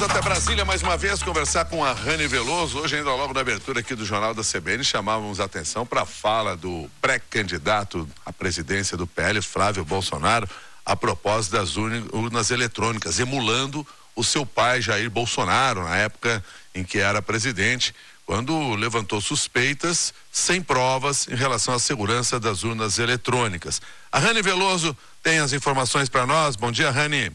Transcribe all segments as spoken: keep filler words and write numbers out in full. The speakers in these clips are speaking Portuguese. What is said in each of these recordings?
até Brasília mais uma vez conversar com a Rani Veloso. Hoje, ainda logo na abertura aqui do Jornal da C B N, chamávamos a atenção para a fala do pré-candidato à presidência do P L, Flávio Bolsonaro, a propósito das urnas eletrônicas, emulando o seu pai, Jair Bolsonaro, na época em que era presidente, quando levantou suspeitas sem provas em relação à segurança das urnas eletrônicas. A Rani Veloso tem as informações para nós. Bom dia, Rani.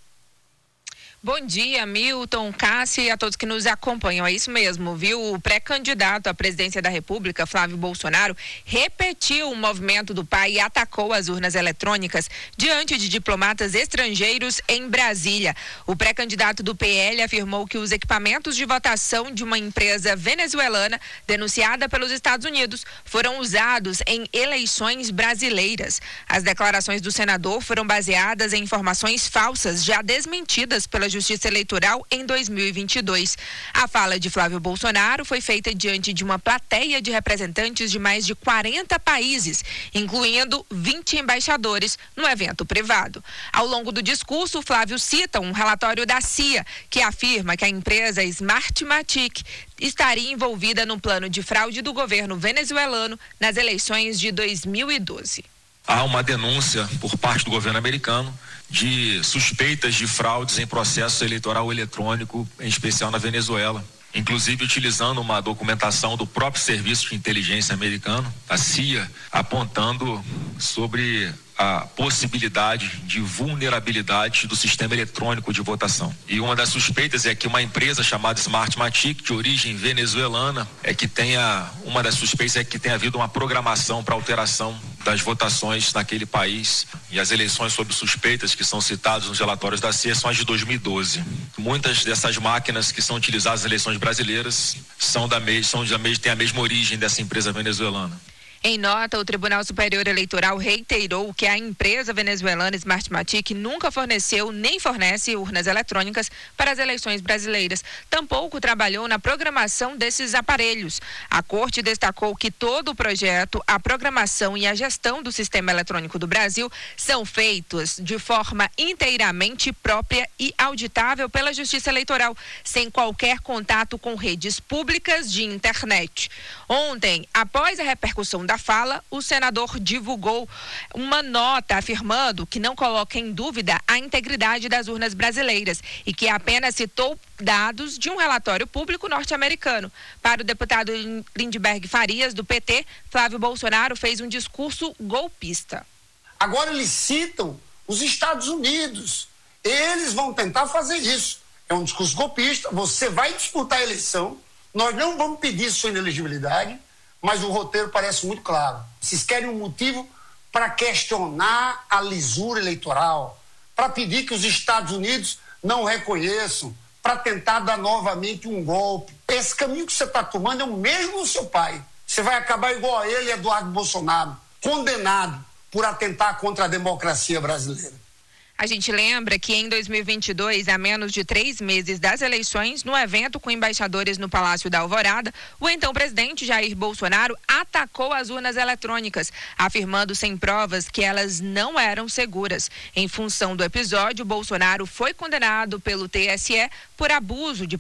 Bom dia, Milton, Cássia e a todos que nos acompanham. É isso mesmo, viu? O pré-candidato à presidência da República, Flávio Bolsonaro, repetiu o movimento do pai e atacou as urnas eletrônicas diante de diplomatas estrangeiros em Brasília. O pré-candidato do P L afirmou que os equipamentos de votação de uma empresa venezuelana, denunciada pelos Estados Unidos, foram usados em eleições brasileiras. As declarações do senador foram baseadas em informações falsas, já desmentidas pela Justiça Eleitoral em dois mil e vinte e dois. A fala de Flávio Bolsonaro foi feita diante de uma plateia de representantes de mais de quarenta países, incluindo vinte embaixadores, no evento privado. Ao longo do discurso, Flávio cita um relatório da C I A, que afirma que a empresa Smartmatic estaria envolvida no plano de fraude do governo venezuelano nas eleições de dois mil e doze. Há uma denúncia por parte do governo americano de suspeitas de fraudes em processo eleitoral eletrônico, em especial na Venezuela. Inclusive utilizando uma documentação do próprio Serviço de Inteligência americano, a C I A, apontando sobre a possibilidade de vulnerabilidade do sistema eletrônico de votação. E uma das suspeitas é que uma empresa chamada Smartmatic, de origem venezuelana, é que tenha, uma das suspeitas é que tenha havido uma programação para alteração das votações naquele país. E as eleições sob suspeitas que são citadas nos relatórios da C I A são as de dois mil e doze. Muitas dessas máquinas que são utilizadas nas eleições brasileiras são da mesma, são da mesma, têm a mesma origem dessa empresa venezuelana. Em nota, o Tribunal Superior Eleitoral reiterou que a empresa venezuelana Smartmatic nunca forneceu nem fornece urnas eletrônicas para as eleições brasileiras. Tampouco trabalhou na programação desses aparelhos. A Corte destacou que todo o projeto, a programação e a gestão do sistema eletrônico do Brasil são feitos de forma inteiramente própria e auditável pela Justiça Eleitoral, sem qualquer contato com redes públicas de internet. Ontem, após a repercussão da fala, o senador divulgou uma nota afirmando que não coloca em dúvida a integridade das urnas brasileiras e que apenas citou dados de um relatório público norte-americano. Para o deputado Lindbergh Farias, do P T, Flávio Bolsonaro fez um discurso golpista. Agora eles citam os Estados Unidos. Eles vão tentar fazer isso. É um discurso golpista. Você vai disputar a eleição. Nós não vamos pedir sua inelegibilidade, mas o roteiro parece muito claro. Vocês querem um motivo para questionar a lisura eleitoral, para pedir que os Estados Unidos não reconheçam, para tentar dar novamente um golpe. Esse caminho que você está tomando é o mesmo do seu pai. Você vai acabar igual a ele, Eduardo Bolsonaro, condenado por atentar contra a democracia brasileira. A gente lembra que em dois mil e vinte e dois, a menos de três meses das eleições, no evento com embaixadores no Palácio da Alvorada, o então presidente Jair Bolsonaro atacou as urnas eletrônicas, afirmando sem provas que elas não eram seguras. Em função do episódio, Bolsonaro foi condenado pelo T S E por abuso de